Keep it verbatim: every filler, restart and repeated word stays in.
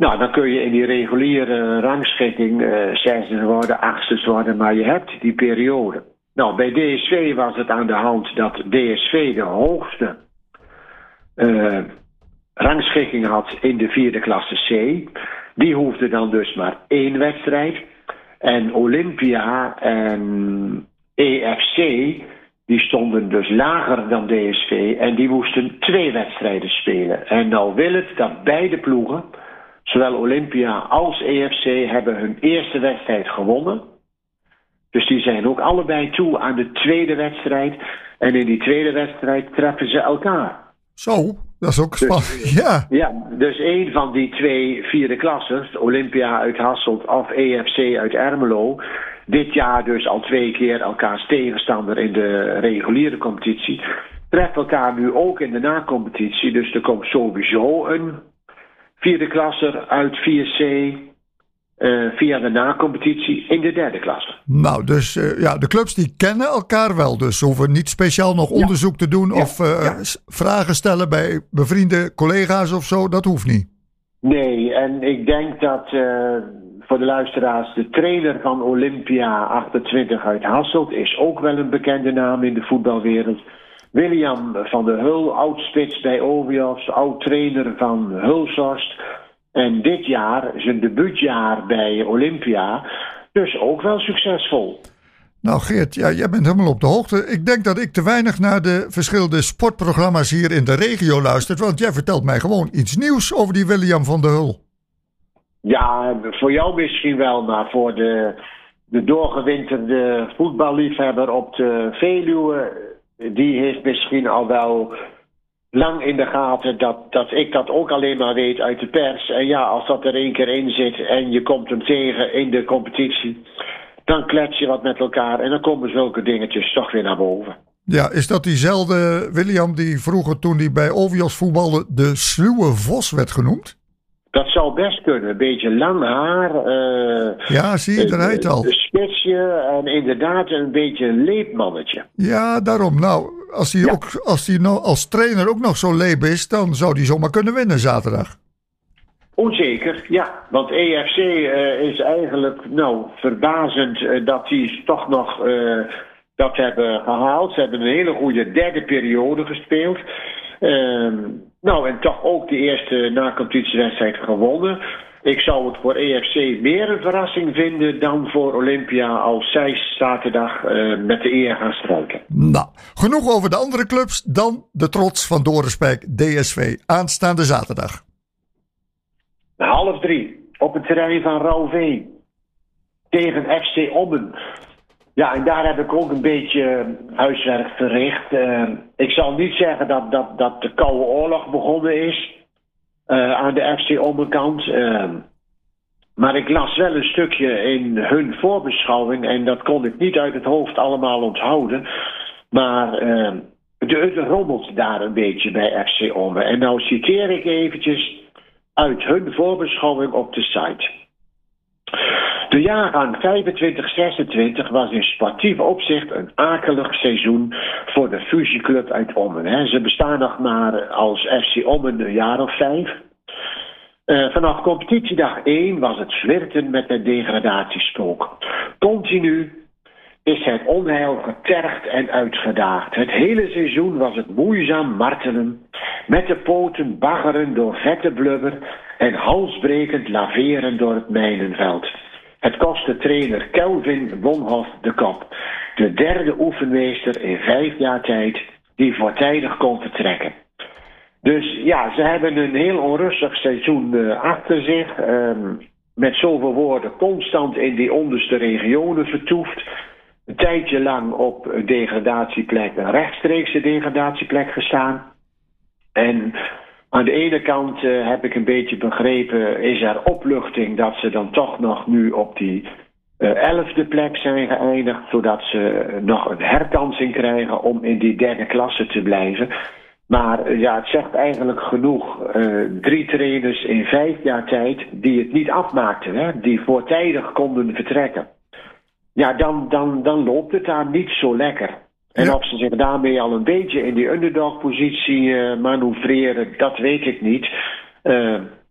Nou, dan kun je in die reguliere rangschikking uh, zesde worden, achtste worden, maar je hebt die periode. Nou, bij D S V was het aan de hand dat D S V de hoogste uh, rangschikking had in de vierde klasse C. Die hoefde dan dus maar één wedstrijd. En Olympia en E F C, die stonden dus lager dan D S V en die moesten twee wedstrijden spelen. En nou wil het dat beide ploegen, zowel Olympia als E F C, hebben hun eerste wedstrijd gewonnen. Dus die zijn ook allebei toe aan de tweede wedstrijd. En in die tweede wedstrijd treffen ze elkaar. Zo, dat is ook spannend. Dus, ja. ja, dus één van die twee vierde klassers, Olympia uit Hasselt of E F C uit Ermelo, dit jaar dus al twee keer elkaars tegenstander in de reguliere competitie, treffen elkaar nu ook in de nacompetitie. Dus er komt sowieso een vierde klasser uit vier C uh, via de nacompetitie in de derde klasse. Nou, dus uh, ja, de clubs die kennen elkaar wel. Dus hoeven niet speciaal nog ja. onderzoek te doen ja. of uh, ja. vragen stellen bij bevriende collega's of zo. Dat hoeft niet. Nee, en ik denk dat uh, voor de luisteraars de trainer van Olympia achtentwintig uit Hasselt is ook wel een bekende naam in de voetbalwereld. William van der Hul, oud-spits bij Ovios, oud-trainer van Hulshorst. En dit jaar, zijn debuutjaar bij Olympia, dus ook wel succesvol. Nou Geert, ja, jij bent helemaal op de hoogte. Ik denk dat ik te weinig naar de verschillende sportprogramma's hier in de regio luister. Want jij vertelt mij gewoon iets nieuws over die William van der Hul. Ja, voor jou misschien wel, maar voor de, de doorgewinterde voetballiefhebber op de Veluwe, die heeft misschien al wel lang in de gaten dat, dat ik dat ook alleen maar weet uit de pers. En ja, als dat er één keer in zit en je komt hem tegen in de competitie, dan klets je wat met elkaar en dan komen zulke dingetjes toch weer naar boven. Ja, is dat diezelfde William die vroeger toen hij bij Ovios voetbalde de sluwe vos werd genoemd? Dat zou best kunnen. Een beetje lang haar. Uh, ja, zie je, daar heet het al. Een spitsje en inderdaad een beetje een leepmannetje. Ja, daarom. Nou, als hij, ja. ook, als hij nou als trainer ook nog zo leep is, dan zou hij zomaar kunnen winnen zaterdag. Onzeker, ja. Want E F C uh, is eigenlijk nou verbazend uh, dat die toch nog uh, dat hebben gehaald. Ze hebben een hele goede derde periode gespeeld. Uh, nou, en toch ook de eerste na-competitiewedstrijd gewonnen. Ik zou het voor E F C meer een verrassing vinden dan voor Olympia als zij zaterdag uh, met de eer gaan strijken. Nou, genoeg over de andere clubs. Dan de trots van Dorenspijk D S V aanstaande zaterdag. Half drie op het terrein van Rauwveen tegen F C Ommen. Ja, en daar heb ik ook een beetje huiswerk verricht. Uh, ik zal niet zeggen dat, dat, dat de Koude Oorlog begonnen is uh, aan de F C Ommenkant. Uh, maar ik las wel een stukje in hun voorbeschouwing en dat kon ik niet uit het hoofd allemaal onthouden. Maar uh, het rommelt daar een beetje bij F C Ommen. En nou citeer ik eventjes uit hun voorbeschouwing op de site. De jaargang vijfentwintig zesentwintig was in sportief opzicht een akelig seizoen voor de fusieclub uit Ommen. He. Ze bestaan nog maar als F C Ommen een jaar of vijf. Uh, vanaf competitiedag één was het flirten met het degradatiespook. Continu is het onheil getergd en uitgedaagd. Het hele seizoen was het moeizaam martelen, met de poten baggeren door vette blubber en halsbrekend laveren door het mijnenveld. Het kostte trainer Kelvin Bonhoff de kop, de derde oefenmeester in vijf jaar tijd die voortijdig kon vertrekken. Dus ja, ze hebben een heel onrustig seizoen uh, achter zich, uh, met zoveel woorden constant in die onderste regionen vertoefd. Een tijdje lang op een degradatieplek, een rechtstreekse degradatieplek gestaan. En aan de ene kant uh, heb ik een beetje begrepen, is er opluchting dat ze dan toch nog nu op die uh, elfde plek zijn geëindigd, zodat ze uh, nog een herkansing krijgen om in die derde klasse te blijven. Maar uh, ja, het zegt eigenlijk genoeg. Uh, drie trainers in vijf jaar tijd die het niet afmaakten, hè, die voortijdig konden vertrekken. Ja, dan, dan, dan loopt het daar niet zo lekker. En ja. Of ze zich daarmee al een beetje in die underdog-positie uh, manoeuvreren, dat weet ik niet. Uh,